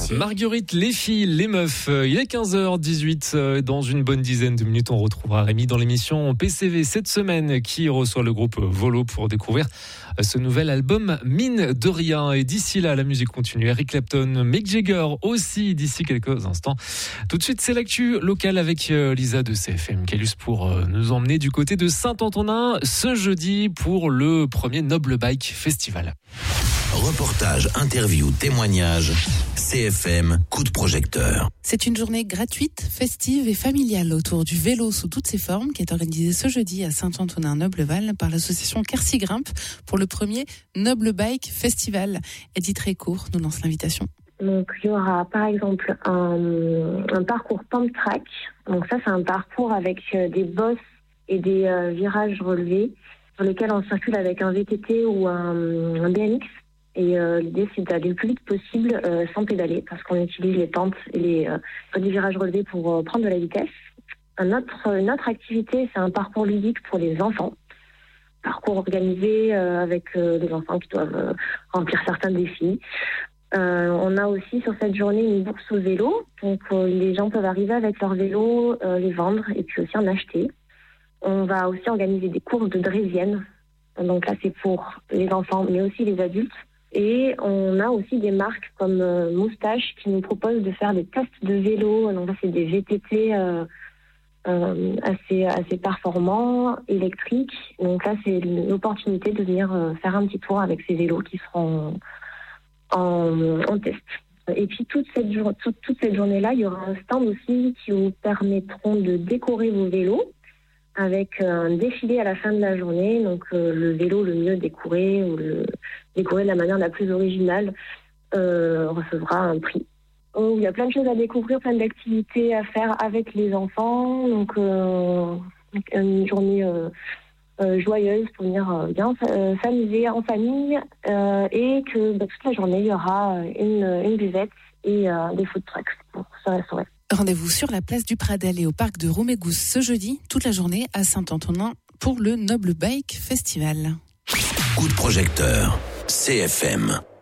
Marguerite, les filles, les meufs, il est 15h18. Dans une bonne dizaine de minutes, on retrouvera Rémi dans l'émission PCV cette semaine qui reçoit le groupe Volo pour découvrir ce nouvel album Mine de rien. Et d'ici là, la musique continue. Eric Clapton, Mick Jagger aussi d'ici quelques instants. Tout de suite, c'est l'actu locale avec Lisa de CFM Calus pour nous emmener du côté de Saint-Antonin ce jeudi pour le premier Noble Bike Festival. Reportage, interview, témoignage, CFM, coup de projecteur. C'est une journée gratuite, festive et familiale autour du vélo sous toutes ses formes qui est organisée ce jeudi à Saint-Antonin-Nobleval par l'association Quercy Grimpe pour le premier Noble Bike Festival. Edith Récourt nous lance l'invitation. Donc il y aura par exemple un parcours pump track. Donc ça c'est un parcours avec des bosses et des virages relevés sur lesquels on circule avec un VTT ou un BMX. Et l'idée, c'est d'aller le plus vite possible sans pédaler, parce qu'on utilise les pentes et les virages relevés pour prendre de la vitesse. Une autre activité, c'est un parcours ludique pour les enfants. Parcours organisé avec les enfants qui doivent remplir certains défis. On a aussi sur cette journée une bourse au vélo. Donc les gens peuvent arriver avec leur vélo, les vendre et puis aussi en acheter. On va aussi organiser des courses de draisienne. Donc là, c'est pour les enfants, mais aussi les adultes. Et on a aussi des marques comme Moustache qui nous proposent de faire des tests de vélo. Donc là, c'est des VTT assez performants, électriques. Donc là, c'est l'opportunité de venir faire un petit tour avec ces vélos qui seront en test. Et puis toute cette journée-là, il y aura un stand aussi qui vous permettront de décorer vos vélos avec un défilé à la fin de la journée. Donc le vélo le mieux décoré ou le décoré de la manière la plus originale recevra un prix. Il y a plein de choses à découvrir, plein d'activités à faire avec les enfants. Donc une journée joyeuse pour venir bien s'amuser en famille et que toute la journée il y aura une buvette et des food trucks pour se restaurer. Rendez-vous sur la place du Pradel et au parc de Roumégous ce jeudi, toute la journée à Saint-Antonin pour le Noble Bike Festival. Coup de projecteur, CFM.